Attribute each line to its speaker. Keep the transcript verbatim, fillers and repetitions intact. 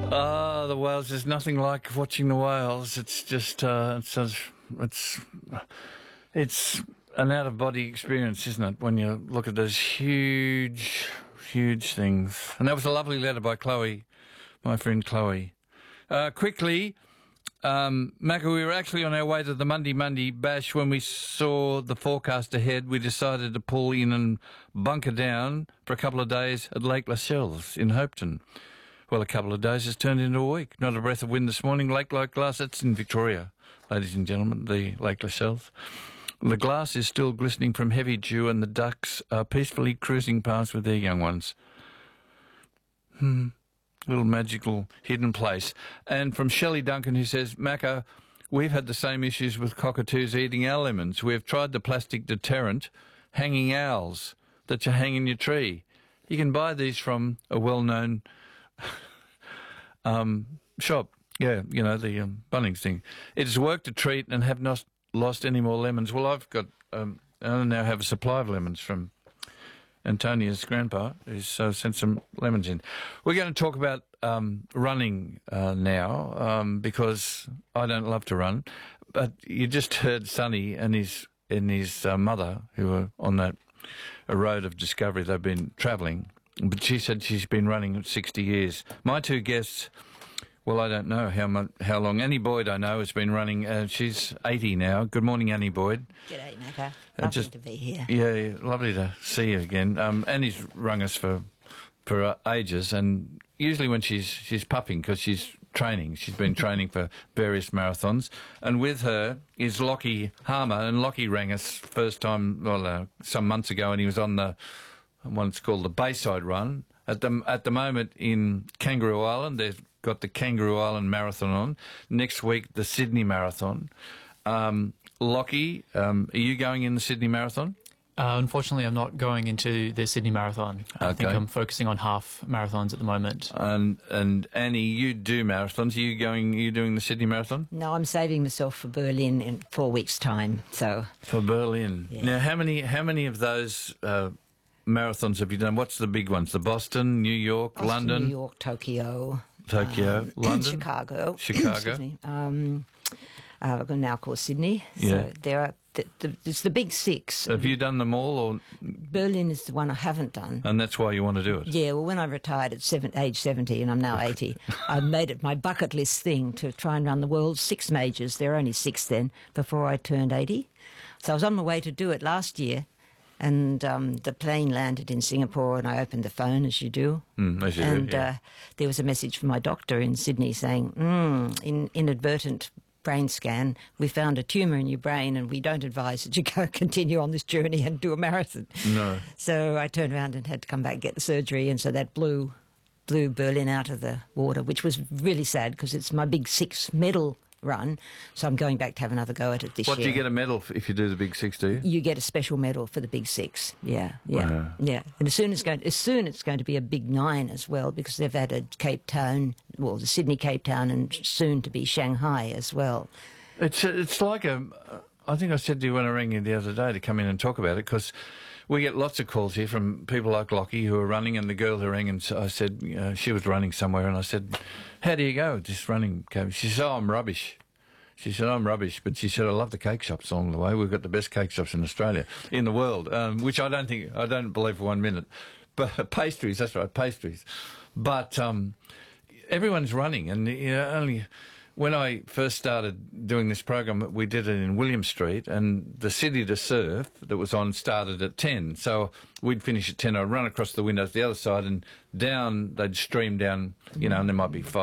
Speaker 1: Ah, the whales. There's nothing like watching the whales. It's just, uh, it's, it's, it's an out-of-body experience, isn't it? When you look at those huge, huge things. And that was a lovely letter by Chloe, my friend Chloe. Uh, quickly, um, Macca, we were actually on our way to the Monday Monday Bash when we saw the forecast ahead. We decided to pull in and bunker down for a couple of days at Lake Lascelles in Hopeton. Well, a couple of days has turned into a week. Not a breath of wind this morning. Lake like glass. That's in Victoria, ladies and gentlemen, the Lake Lascelles. The glass is still glistening from heavy dew and the ducks are peacefully cruising past with their young ones. Hmm. Little magical hidden place. And from Shelley Duncan, who says, Macca, we've had the same issues with cockatoos eating our lemons. We've tried the plastic deterrent, hanging owls that you hang in your tree. You can buy these from a well-known um, shop. Yeah, you know, the um, Bunnings thing. It has worked a treat and have not lost any more lemons. Well, I've got, um, I now have a supply of lemons from Antonia's grandpa, who's uh, sent some lemons in. We're going to talk about um, running uh, now, um, because I don't love to run. But you just heard Sonny and his and his uh, mother, who were on that a road of discovery. They've been travelling, but she said she's been running sixty years. My two guests, well, I don't know how much, how long. Annie Boyd, I know, has been running. Uh, she's eighty now. Good morning, Annie Boyd.
Speaker 2: G'day, Macca.
Speaker 1: Uh,
Speaker 2: Lovely
Speaker 1: just,
Speaker 2: to be here.
Speaker 1: Yeah, yeah, lovely to see you again. Um, Annie's rung us for for uh, ages, and usually when she's she's puffing because she's training. She's been training for various marathons, and with her is Lockie Harmer, and Lockie rang us first time well uh, some months ago, and he was on the one it's called the Bayside Run at the at the moment in Kangaroo Island. They've got the Kangaroo Island Marathon on next week. The Sydney Marathon. Um, Lockie, um, are you going in the Sydney Marathon?
Speaker 3: Uh, unfortunately, I'm not going into the Sydney Marathon. I
Speaker 1: Okay.
Speaker 3: think I'm focusing on half marathons at the moment.
Speaker 1: And and Annie, you do marathons. Are you going? Are you doing the Sydney Marathon?
Speaker 2: No, I'm saving myself for Berlin in four weeks' time. So
Speaker 1: For Berlin.
Speaker 2: Yeah.
Speaker 1: Now, how many how many of those uh, marathons have you done? What's the big ones? The Boston, New York,
Speaker 2: Boston,
Speaker 1: London,
Speaker 2: New York, Tokyo,
Speaker 1: Tokyo,
Speaker 2: um,
Speaker 1: London,
Speaker 2: Chicago,
Speaker 1: Chicago.
Speaker 2: Excuse me. Um, uh, we're now called Sydney.
Speaker 1: Yeah.
Speaker 2: So there are the, the, it's the big six.
Speaker 1: Have you done them all, or
Speaker 2: Berlin is the one I haven't done.
Speaker 1: and that's why you want to do it?
Speaker 2: Yeah, well, when I retired at seven, age seventy, and I'm now eighty, I made it my bucket list thing to try and run the world's six majors. There were only six then, before I turned eighty. So I was on my way to do it last year, and um, the plane landed in Singapore, and I opened the phone, as you do.
Speaker 1: Mm, as you do,
Speaker 2: and
Speaker 1: yeah.
Speaker 2: uh, there was a message from my doctor in Sydney saying, mm, in inadvertent brain scan, we found a tumour in your brain and we don't advise that you go continue on this journey and do a marathon.
Speaker 1: No.
Speaker 2: So I turned around and had to come back and get the surgery, and so that blew, blew Berlin out of the water, which was really sad because it's my big six medal run, so I'm going back to have another go at it this
Speaker 1: What
Speaker 2: year.
Speaker 1: do you get a medal if you do the Big Six? Do you?
Speaker 2: You get a special medal for the big six. Yeah, yeah,
Speaker 1: Wow.
Speaker 2: yeah. And as soon as going, as soon it's going to be a big nine as well, because they've added Cape Town, well, the Sydney, Cape Town, and soon to be Shanghai as well.
Speaker 1: It's it's like a. I think I said to you when I rang you the other day to come in and talk about it, because we get lots of calls here from people like Lockie who are running, and the girl who rang and so I said, you know, she was running somewhere, and I said, how do you go with this running? She said, oh, I'm rubbish. She said, I'm rubbish, but she said, I love the cake shops along the way. We've got the best cake shops in Australia, in the world, um, which I don't think, I don't believe for one minute. But pastries, that's right, pastries. But um, everyone's running, and you know, only when I first started doing this program, we did it in William Street, and the City to Surf that was on started at ten. So we'd finish at ten. I'd run across the windows to the other side, and down, they'd stream down, you know, and there might be five.